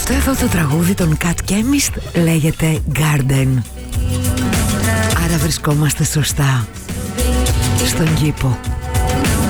Αυτό εδώ το τραγούδι των Cat Chemist λέγεται Garden. Άρα βρισκόμαστε σωστά στον κήπο.